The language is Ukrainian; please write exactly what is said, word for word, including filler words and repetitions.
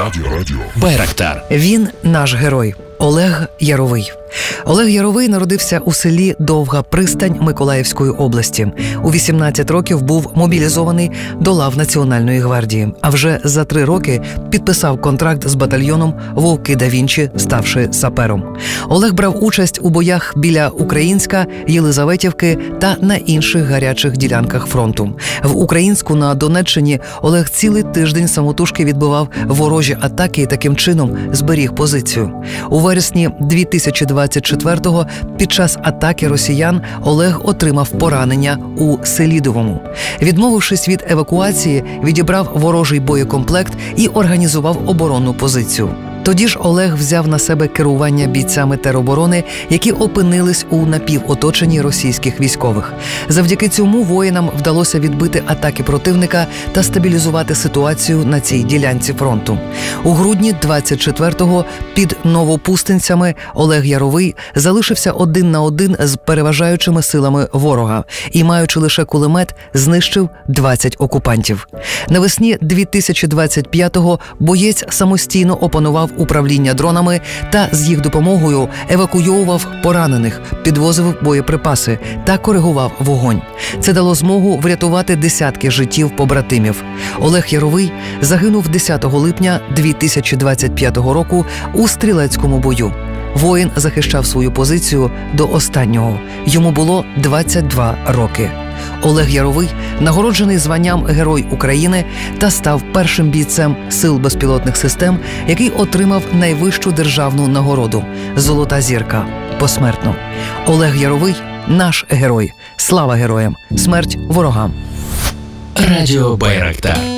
Радіо, радіо. Байрактар. Він наш герой. Олег Яровий. Олег Яровий народився у селі Довга Пристань Миколаївської області. У вісімнадцять років був мобілізований до лав Національної гвардії, а вже за три роки підписав контракт з батальйоном «Вовки да Вінчі», ставши сапером. Олег брав участь у боях біля Українська, Єлизаветівки та на інших гарячих ділянках фронту. В Українську на Донеччині Олег цілий тиждень самотужки відбивав ворожі атаки і таким чином зберіг позицію. У вересні дві тисячі двадцять четвертого під час атаки росіян Олег отримав поранення у Селідовому. Відмовившись від евакуації, відібрав ворожий боєкомплект і організував оборонну позицію. Тоді ж Олег взяв на себе керування бійцями тероборони, які опинились у напівоточенні російських військових. Завдяки цьому воїнам вдалося відбити атаки противника та стабілізувати ситуацію на цій ділянці фронту. У грудні двадцять четвертого під Новопустинцями Олег Яровий залишився один на один з переважаючими силами ворога і, маючи лише кулемет, знищив двадцять окупантів. Навесні дві тисячі двадцять п'ятого боєць самостійно опанував управління дронами та з їх допомогою евакуйовував поранених, підвозив боєприпаси та коригував вогонь. Це дало змогу врятувати десятки життів побратимів. Олег Яровий загинув десятого липня дві тисячі двадцять п'ятого року у стрілецькому бою. Воїн захищав свою позицію до останнього. Йому було двадцять два роки. Олег Яровий нагороджений званням Герой України та став першим бійцем Сил безпілотних систем, який отримав найвищу державну нагороду – «Золота зірка» посмертно. Олег Яровий – наш герой. Слава героям! Смерть ворогам! Радіо Байрактар.